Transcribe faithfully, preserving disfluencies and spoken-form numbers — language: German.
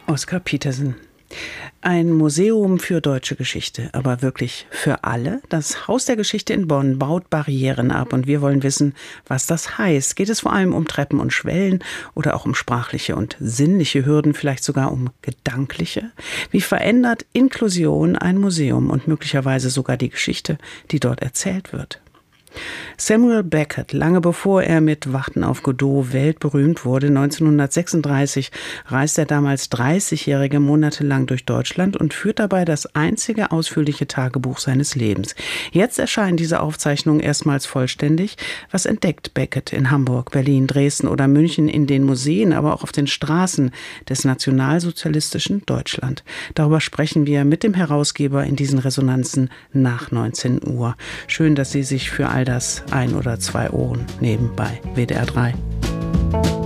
Oskar Petersen. Ein Museum für deutsche Geschichte, aber wirklich für alle? Das Haus der Geschichte in Bonn baut Barrieren ab und wir wollen wissen, was das heißt. Geht es vor allem um Treppen und Schwellen oder auch um sprachliche und sinnliche Hürden, vielleicht sogar um gedankliche? Wie verändert Inklusion ein Museum und möglicherweise sogar die Geschichte, die dort erzählt wird? Samuel Beckett, lange bevor er mit Warten auf Godot weltberühmt wurde, neunzehnhundertsechsunddreißig, reist der damals dreißigjährige monatelang durch Deutschland und führt dabei das einzige ausführliche Tagebuch seines Lebens. Jetzt erscheint diese Aufzeichnung erstmals vollständig. Was entdeckt Beckett in Hamburg, Berlin, Dresden oder München, in den Museen, aber auch auf den Straßen des nationalsozialistischen Deutschland? Darüber sprechen wir mit dem Herausgeber in diesen Resonanzen nach neunzehn Uhr. Schön, dass Sie sich für all das ein oder zwei Ohren nehmen bei W D R drei.